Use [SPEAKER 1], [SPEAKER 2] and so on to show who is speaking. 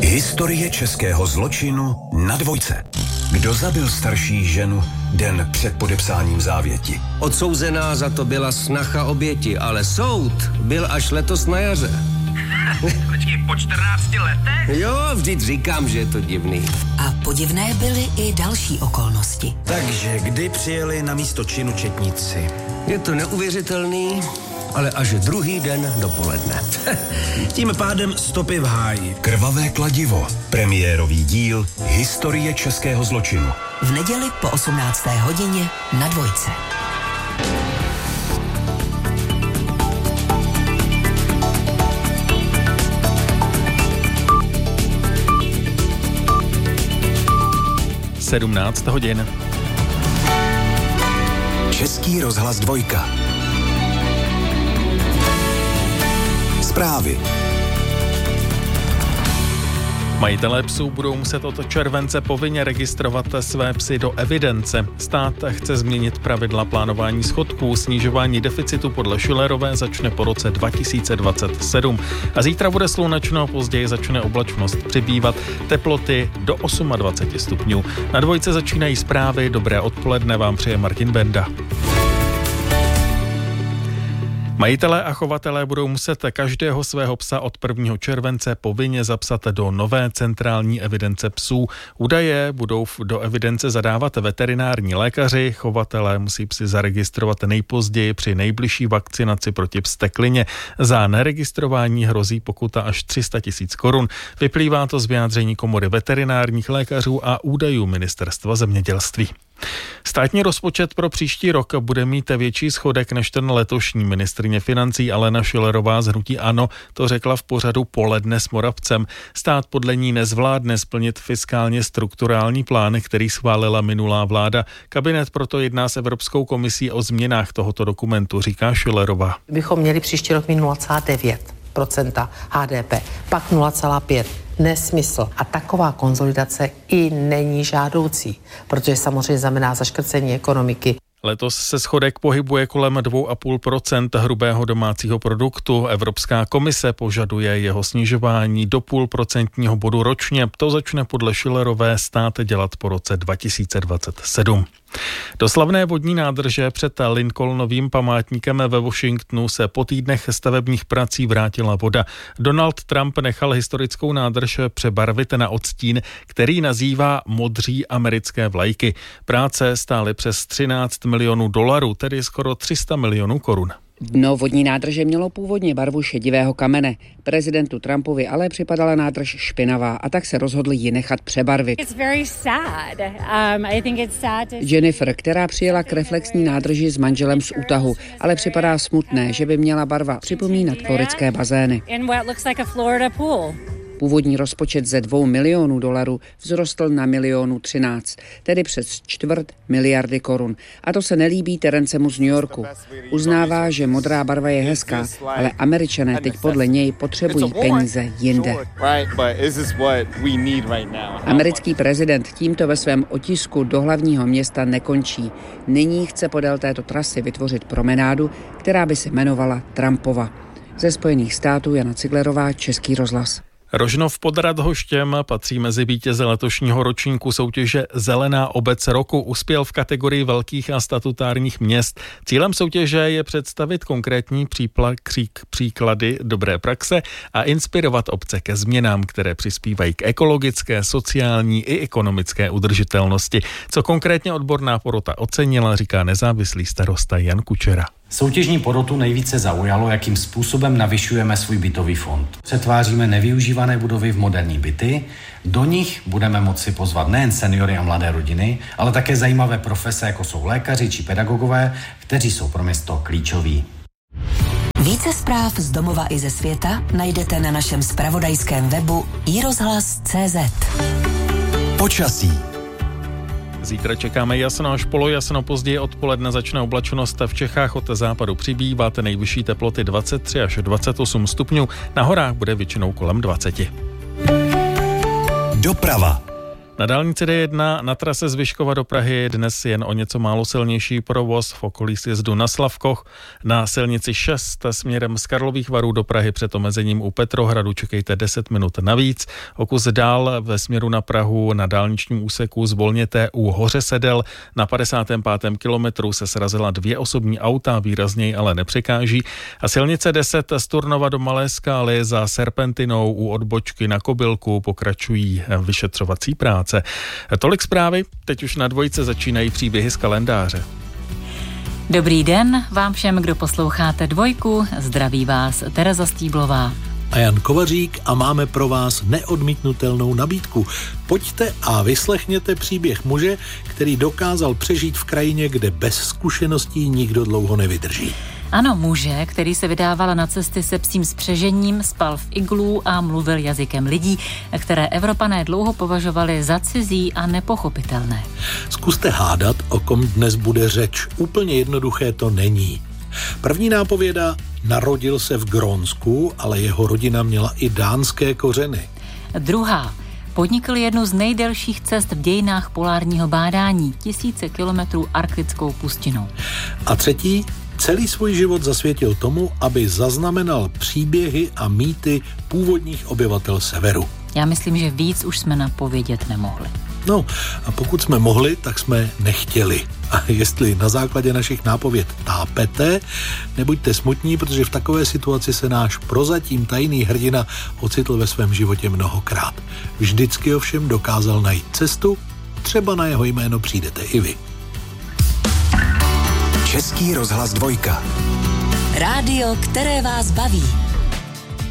[SPEAKER 1] Historie českého zločinu na Dvojce. Kdo zabil starší ženu den před podepsáním závěti?
[SPEAKER 2] Odsouzená za to byla snacha oběti, ale soud byl až letos na jaře.
[SPEAKER 3] Počkej, po 14 letech?
[SPEAKER 2] Jo, vždyť říkám, že je to divný.
[SPEAKER 4] A podivné byly i další okolnosti.
[SPEAKER 5] Takže kdy přijeli na místo činu četníci?
[SPEAKER 2] Je to neuvěřitelný, ale až druhý den dopoledne.
[SPEAKER 5] Tím pádem stopy v háji.
[SPEAKER 1] Krvavé kladivo. Premiérový díl Historie českého zločinu.
[SPEAKER 4] V neděli po 18. hodině na Dvojce.
[SPEAKER 6] Sedmnáct hodin.
[SPEAKER 1] Český rozhlas Dvojka. Zprávy.
[SPEAKER 6] Majitelé psů budou muset od července povinně registrovat své psy do evidence. Stát chce změnit pravidla plánování schodků. Snižování deficitu podle Schillerové začne po roce 2027. A zítra bude slunečno, později začne oblačnost přibývat, teploty do 28 stupňů. Na Dvojce začínají zprávy. Dobré odpoledne vám přeje Martin Benda. Majitelé a chovatelé budou muset každého svého psa od 1. července povinně zapsat do nové centrální evidence psů. Údaje budou do evidence zadávat veterinární lékaři, chovatelé musí psy zaregistrovat nejpozději při nejbližší vakcinaci proti vzteklině. Za neregistrování hrozí pokuta až 300 000 korun. Vyplývá to z vyjádření Komory veterinárních lékařů a údajů Ministerstva zemědělství. Státní rozpočet pro příští rok bude mít větší schodek než ten letošní. Ministryně financí Alena Schillerová z hnutí ANO to řekla v pořadu Poledne s Moravcem. Stát podle ní nezvládne splnit fiskálně strukturální plán, který schválila minulá vláda. Kabinet proto jedná s Evropskou komisí o změnách tohoto dokumentu, říká Schillerová.
[SPEAKER 7] Bychom měli příští rok mít 0,9% HDP, pak 0,5%. Nesmysl. A taková konsolidace i není žádoucí, protože samozřejmě znamená zaškrcení ekonomiky.
[SPEAKER 6] Letos se schodek pohybuje kolem 2,5% hrubého domácího produktu. Evropská komise požaduje jeho snižování do 0,5% bodu ročně. To začne podle Schillerové stát dělat po roce 2027. Do slavné vodní nádrže před Lincolnovým památníkem ve Washingtonu se po týdnech stavebních prací vrátila voda. Donald Trump nechal historickou nádrž přebarvit na odstín, který nazývá modří americké vlajky. Práce stály přes 13 milionů dolarů, tedy skoro 300 milionů korun.
[SPEAKER 8] Dno vodní nádrže mělo původně barvu šedivého kamene. Prezidentu Trumpovi ale připadala nádrž špinavá a tak se rozhodl ji nechat přebarvit. Jennifer, která přijela k reflexní nádrži s manželem z útahu, ale připadá smutné, že by měla barva připomínat floridské bazény. Původní rozpočet ze $2 milionů vzrostl na $1,013 000, tedy přes 250 miliardy korun. A to se nelíbí Terencemu z New Yorku. Uznává, že modrá barva je hezká, ale Američané teď podle něj potřebují peníze jinde. Americký prezident tímto ve svém otisku do hlavního města nekončí. Nyní chce podél této trasy vytvořit promenádu, která by se jmenovala Trumpova. Ze Spojených států Jana Ciglerová, Český rozhlas.
[SPEAKER 6] Rožnov pod Radhoštěm patří mezi vítěze letošního ročníku soutěže Zelená obec roku. Uspěl v kategorii velkých a statutárních měst. Cílem soutěže je představit konkrétní příklady dobré praxe a inspirovat obce ke změnám, které přispívají k ekologické, sociální i ekonomické udržitelnosti. Co konkrétně odborná porota ocenila, říká nezávislý starosta Jan Kučera.
[SPEAKER 9] Soutěžní porotu nejvíce zaujalo, jakým způsobem navyšujeme svůj bytový fond. Přetváříme nevyužívané budovy v moderní byty, do nich budeme moci pozvat nejen seniory a mladé rodiny, ale také zajímavé profese, jako jsou lékaři či pedagogové, kteří jsou pro město klíčoví.
[SPEAKER 4] Více zpráv z domova i ze světa najdete na našem zpravodajském webu iRozhlas.cz.
[SPEAKER 1] Počasí.
[SPEAKER 6] Zítra čekáme jasno až polojasno, později odpoledne začne oblačnost v Čechách, od západu přibývat, nejvyšší teploty 23 až 28 stupňů, na horách bude většinou kolem 20.
[SPEAKER 1] Doprava.
[SPEAKER 6] Na dálnici D1 na trase z Vyškova do Prahy dnes jen o něco málo silnější provoz v okolí sjezdu na Slavkoch. Na silnici 6 směrem z Karlových Varů do Prahy před omezením u Petrohradu čekejte 10 minut navíc. O kus dál ve směru na Prahu na dálničním úseku zvolněte u Hoře Sedel. Na 55. kilometru se srazila 2 osobní auta, výrazněji ale nepřekáží. A silnice 10 z Turnova do Malé Skály za Serpentinou u odbočky na Kobylku pokračují vyšetřovací práce. Tolik zprávy, teď už na Dvojce začínají příběhy z kalendáře.
[SPEAKER 10] Dobrý den vám všem, kdo posloucháte Dvojku, zdraví vás Tereza Stýblová
[SPEAKER 11] a Jan Kovařík a máme pro vás neodmítnutelnou nabídku. Pojďte a vyslechněte příběh muže, který dokázal přežít v krajině, kde bez zkušeností nikdo dlouho nevydrží.
[SPEAKER 10] Ano, muže, který se vydával na cesty se psím spřežením, spal v iglu a mluvil jazykem lidí, které Evropané dlouho považovali za cizí a nepochopitelné.
[SPEAKER 11] Zkuste hádat, o kom dnes bude řeč. Úplně jednoduché to není. První nápověda: narodil se v Grónsku, ale jeho rodina měla i dánské kořeny.
[SPEAKER 10] Druhá: podnikl jednu z nejdelších cest v dějinách polárního bádání, 1000 kilometrů arktickou pustinou.
[SPEAKER 11] A třetí: celý svůj život zasvětil tomu, aby zaznamenal příběhy a mýty původních obyvatel severu.
[SPEAKER 10] Já myslím, že víc už jsme napovědět nemohli.
[SPEAKER 11] No, a pokud jsme mohli, tak jsme nechtěli. A jestli na základě našich nápověd tápete, nebuďte smutní, protože v takové situaci se náš prozatím tajný hrdina ocitl ve svém životě mnohokrát. Vždycky ovšem dokázal najít cestu, třeba na jeho jméno přijdete i vy.
[SPEAKER 1] Český rozhlas Dvojka.
[SPEAKER 4] Rádio, které vás baví.